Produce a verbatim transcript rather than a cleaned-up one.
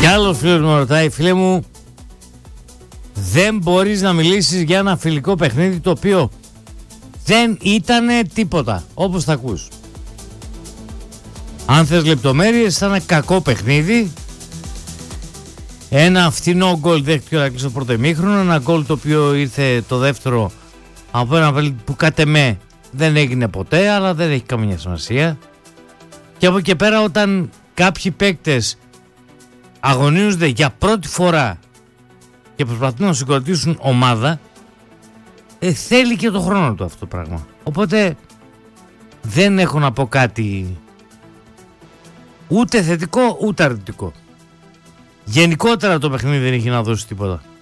Κι άλλος φίλος μου ρωτάει, φίλε μου, δεν μπορείς να μιλήσεις για ένα φιλικό παιχνίδι το οποίο δεν ήτανε τίποτα, όπως θα ακούς. Αν θες λεπτομέρειες, ήταν ένα κακό παιχνίδι. Ένα φθηνό γκολ δέχτηκε ο Ηρακλής στο πρώτο ημίχρονο. Ένα γκολ το οποίο ήρθε το δεύτερο από ένα παιχνίδι που κατ' εμέ δεν έγινε ποτέ, αλλά δεν έχει καμία σημασία. Και από εκεί πέρα, όταν κάποιοι παίκτες αγωνίζονται για πρώτη φορά και προσπαθούν να συγκροτήσουν ομάδα, ε, θέλει και το χρόνο του αυτό το πράγμα. Οπότε δεν έχω να πω κάτι ούτε θετικό ούτε αρνητικό. Γενικότερα το παιχνίδι δεν έχει να δώσει τίποτα.